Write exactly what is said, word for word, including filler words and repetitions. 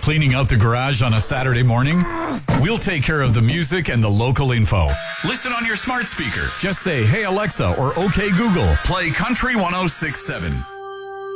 Cleaning out the garage on a Saturday morning? We'll take care of the music and the local info. Listen on your smart speaker. Just say, "Hey Alexa," or "Okay Google, play Country one oh six point seven."